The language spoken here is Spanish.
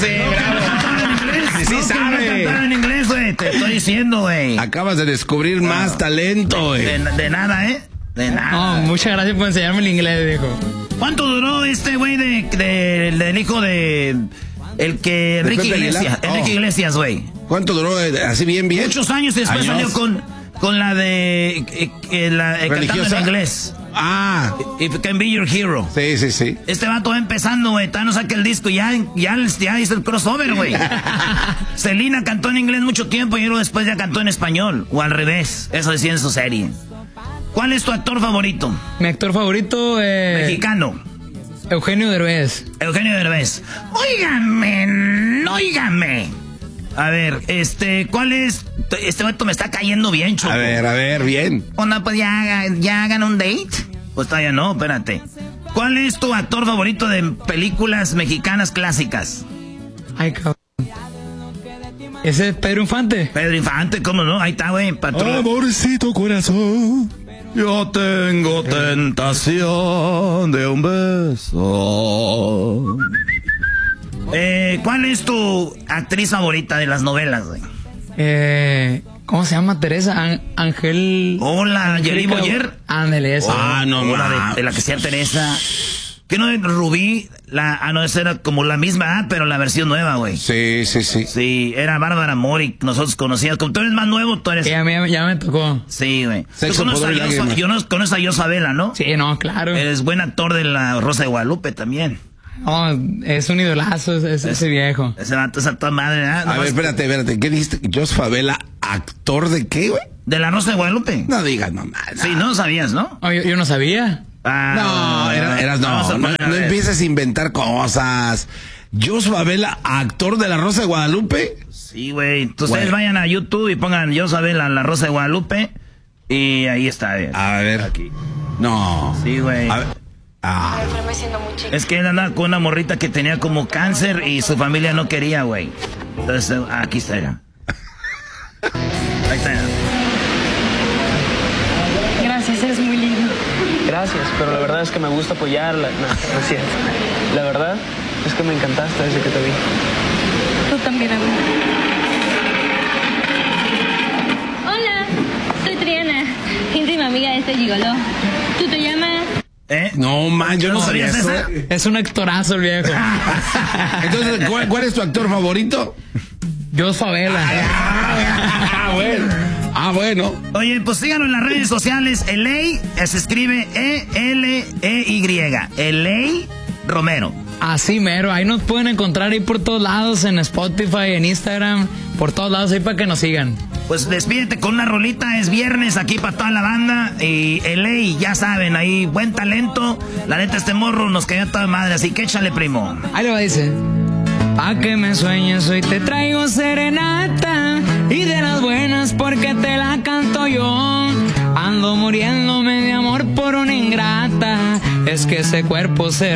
Sí sabe. En inglés, güey. Te estoy diciendo, güey. Acabas de descubrir más talento, güey. De nada, ¿eh? De nada. No, muchas gracias por enseñarme el inglés, viejo. ¿Cuánto duró este güey del hijo de... El que... Enrique Iglesias, güey. ¿Cuánto duró? Así bien. Muchos años y después salió con la de... cantando en inglés. If Can Be Your Hero. Sí. Este vato va empezando, güey. Todavía no saca el disco. Ya hizo el crossover, güey. Selena cantó en inglés mucho tiempo y luego después ya cantó en español. O al revés. Eso decía en su serie. ¿Cuál es tu actor favorito? Mi actor favorito... mexicano. Eugenio Derbez. Óigame. A ver, ¿cuál es? Este vato me está cayendo bien, Choco. A ver, bien. Onda, pues ya hagan un date. Pues todavía no, espérate. ¿Cuál es tu actor favorito de películas mexicanas clásicas? Ay, cabrón. ¿Ese es Pedro Infante? Pedro Infante, ¿cómo no? Ahí está, güey, patrón. Amorcito corazón, yo tengo tentación de un beso. ¿Cuál es tu actriz favorita de las novelas, güey? ¿Cómo se llama? Teresa Ángel. Hola, Yeri Boyer. Ándale, esa. No, de la que sea Teresa. ¿Qué no? Rubí. No, esa era como la misma, pero la versión nueva, güey. Sí. Sí, era Bárbara Mori, nosotros conocíamos. Como tú eres más nuevo, tú eres... Ya me tocó. Sí, güey. Tú conoces a Yosabela, ¿no? Sí, no, claro. Eres buen actor de La Rosa de Guadalupe también. No, es un idolazo ese viejo. Ese vato es a toda madre, ¿eh? A ver, espérate. ¿Qué dijiste? ¿Jos Favela, actor de qué, güey? De La Rosa de Guadalupe. No digas mamá. Sí, no sabías, ¿no? Oh, yo no sabía. No empieces a inventar cosas. ¿Jos Favela, actor de La Rosa de Guadalupe? Sí, güey. Ustedes vayan a YouTube y pongan Jos Favela, La Rosa de Guadalupe. Y ahí está. A ver. Aquí. No. Sí, güey. Es que él andaba con una morrita que tenía como cáncer y su familia no quería, güey. Entonces, aquí está ya. Ahí está ya. Gracias, eres muy lindo. Gracias, pero la verdad es que me gusta apoyarla. No es cierto. La verdad es que me encantaste desde que te vi. Tú también a mí. Hola, soy Triana, íntima amiga de este gigoló. ¿Tú te llamas? No, man, yo no sabía eso. Es un actorazo el viejo. Entonces, ¿cuál es tu actor favorito? Jos Favela. Bueno. Oye, pues síganos en las redes sociales. Eley se escribe E-L-E-Y. Eley Romero. Así mero, ahí nos pueden encontrar ahí por todos lados, en Spotify, en Instagram, por todos lados ahí para que nos sigan. Pues despídete con una rolita, es viernes aquí para toda la banda. Y Eley, ya saben, ahí buen talento. La neta, este morro nos cayó toda madre, así que échale, primo. Ahí le va, dice: pa' que me sueñes, hoy te traigo serenata, y de las buenas porque te la canto yo. Ando muriéndome de amor por una ingrata, es que ese cuerpo se